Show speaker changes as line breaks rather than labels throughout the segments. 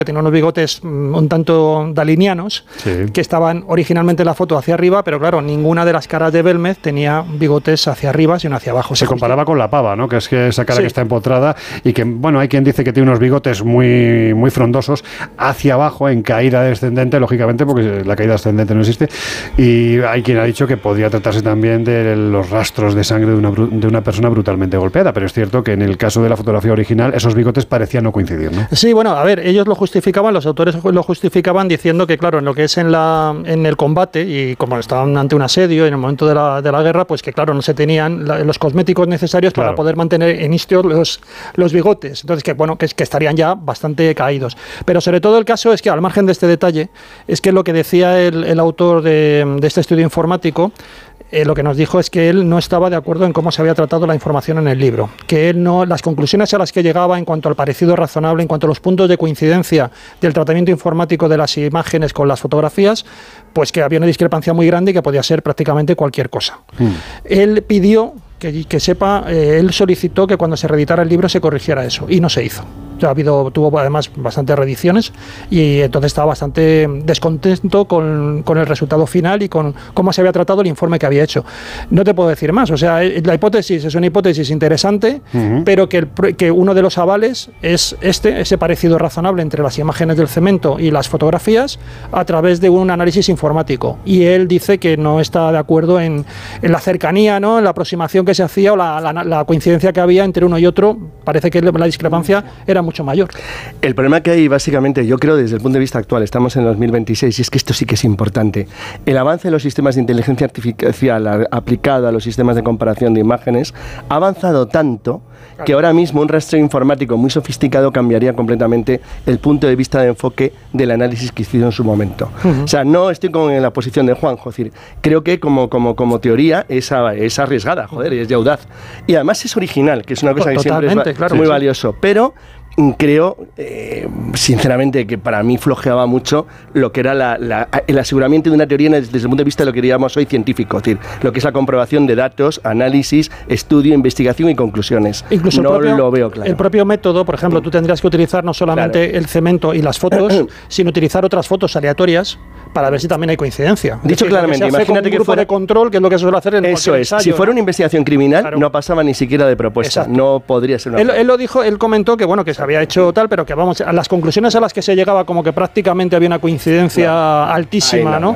Tenía unos bigotes un tanto dalinianos, que estaban originalmente en la foto hacia arriba, pero claro, ninguna de las caras de Belmez tenía bigotes hacia arriba, sino hacia abajo.
Se comparaba con la pava, ¿no? Que es que esa cara que está empotrada y que, bueno, hay quien dice que tiene unos bigotes muy, muy frondosos hacia abajo, en caída descendente, lógicamente, porque la caída ascendente no existe, y hay quien ha dicho que podría tratarse también de los rastros de sangre de una persona brutalmente golpeada, pero es cierto que en el caso de la fotografía original esos bigotes parecían no coincidir, ¿no?
Sí, bueno, a ver, ellos lo justificaban, los autores lo justificaban diciendo que, claro, en lo que es en el combate, y como estaban ante un asedio en el momento de la guerra, pues que, claro, no se tenían los cosméticos necesarios para poder mantener en istios los bigotes. Entonces, que bueno, que estarían ya bastante caídos. Pero sobre todo el caso es que, al margen de este detalle, es que lo que decía el autor de este estudio informático, lo que nos dijo es que él no estaba de acuerdo en cómo se había tratado la información en el libro, que él no, las conclusiones a las que llegaba en cuanto al parecido razonable, en cuanto a los puntos de coincidencia del tratamiento informático de las imágenes con las fotografías, pues que había una discrepancia muy grande y que podía ser prácticamente cualquier cosa. Él pidió que sepa, él solicitó que cuando se reeditara el libro se corrigiera eso, y no se hizo. O sea, tuvo además bastantes reediciones, y entonces estaba bastante descontento con el resultado final y con cómo se había tratado el informe que había hecho. No te puedo decir más, o sea, la hipótesis es una hipótesis interesante, pero que uno de los avales es ese parecido razonable entre las imágenes del cemento y las fotografías a través de un análisis informático. Y él dice que no está de acuerdo en la cercanía, ¿no?, en la aproximación que se hacía, o la coincidencia que había entre uno y otro. Parece que la discrepancia era mucho mayor.
El problema que hay, básicamente, yo creo desde el punto de vista actual, estamos en 2026, y es que esto sí que es importante. El avance de los sistemas de inteligencia artificial aplicado a los sistemas de comparación de imágenes ha avanzado tanto que ahora mismo un rastreo informático muy sofisticado cambiaría completamente el punto de vista de enfoque del análisis que hicieron en su momento. O sea, no estoy en la posición de Juanjo, es decir, creo que como teoría es arriesgada, joder, y es de audaz. Y además es original, que es una cosa que siempre es muy valioso. Pero creo, sinceramente, que para mí flojeaba mucho lo que era el aseguramiento de una teoría desde el punto de vista de lo que diríamos hoy científico, es decir, lo que es la comprobación de datos, análisis, estudio, investigación y conclusiones.
Incluso
no lo veo claro.
El propio método, por ejemplo, tú tendrías que utilizar no solamente el cemento y las fotos, sino utilizar otras fotos aleatorias para ver si también hay coincidencia.
Dicho claramente,
imagínate que fuera de control, que es lo que se suele hacer en
eso es, ensayo, si fuera una investigación criminal, no pasaba ni siquiera de propuesta. Exacto. No podría ser una
él lo dijo, él comentó que bueno, que se había hecho tal, pero que vamos, a las conclusiones a las que se llegaba, como que prácticamente había una coincidencia altísima, ¿no?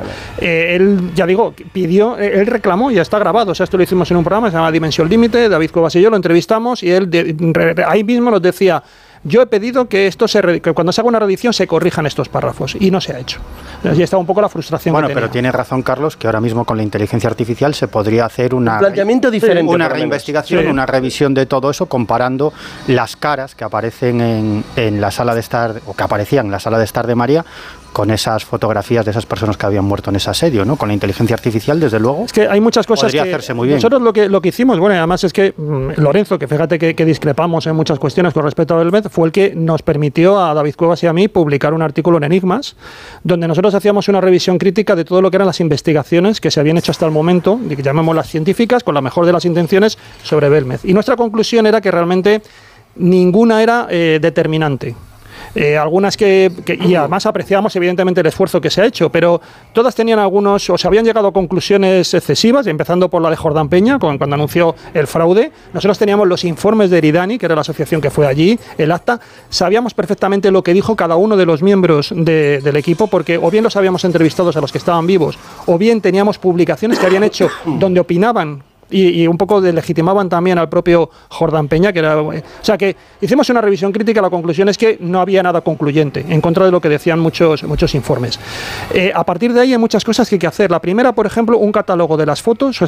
Él, ya digo, pidió, él reclamó, y ya está grabado, o sea, esto lo hicimos en un programa, se llama Dimensión Límite, David Cuevas y yo lo entrevistamos, y él ahí mismo nos decía: yo he pedido que que cuando se haga una reedición se corrijan estos párrafos, y no se ha hecho. Y está un poco la frustración.
Bueno, pero tiene razón Carlos, que ahora mismo con la inteligencia artificial se podría hacer un
planteamiento diferente,
una reinvestigación, una revisión de todo eso, comparando las caras que aparecen en la sala de estar, o que aparecían en la sala de estar de María, con esas fotografías de esas personas que habían muerto en ese asedio, ¿no? Con la inteligencia artificial, desde luego.
Es que hay muchas cosas
podría hacerse muy bien.
Nosotros lo que hicimos, bueno, además es que Lorenzo, que fíjate que discrepamos en muchas cuestiones con respecto a Belmez, fue el que nos permitió a David Cuevas y a mí publicar un artículo en Enigmas, donde nosotros hacíamos una revisión crítica de todo lo que eran las investigaciones que se habían hecho hasta el momento, que llamémoslas científicas, con la mejor de las intenciones, sobre Belmez. Y nuestra conclusión era que realmente ninguna era determinante. Algunas y además apreciamos evidentemente el esfuerzo que se ha hecho, pero todas tenían o se habían llegado a conclusiones excesivas, empezando por la de Jordán Peña, cuando anunció el fraude. Nosotros teníamos los informes de Eridani, que era la asociación que fue allí, el acta, sabíamos perfectamente lo que dijo cada uno de los miembros del equipo, porque o bien los habíamos entrevistado a los que estaban vivos, o bien teníamos publicaciones que habían hecho donde opinaban y un poco legitimaban también al propio Jordán Peña, o sea que hicimos una revisión crítica. La conclusión es que no había nada concluyente, en contra de lo que decían muchos informes. A partir de ahí hay muchas cosas que hay que hacer. La primera, por ejemplo, un catálogo de las fotos,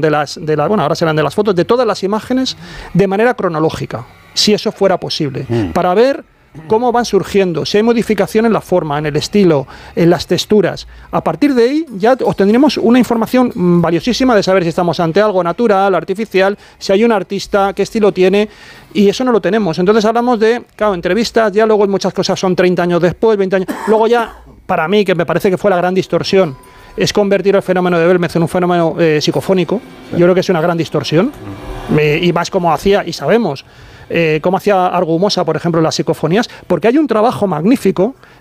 bueno, ahora serán de las fotos, de todas las imágenes, de manera cronológica, si eso fuera posible, para ver cómo van surgiendo, si hay modificación en la forma, en el estilo, en las texturas. A partir de ahí ya obtendremos una información valiosísima de saber si estamos ante algo natural, artificial, si hay un artista, qué estilo tiene, y eso no lo tenemos. Entonces hablamos de, claro, entrevistas, diálogos, muchas cosas son 30 años después, 20 años. Luego ya, para mí, que me parece que fue la gran distorsión, es convertir el fenómeno de Belmez en un fenómeno psicofónico. Yo creo que es una gran distorsión, y más como hacía, y sabemos cómo hacía Argumosa, por ejemplo, las psicofonías, porque hay un trabajo magnífico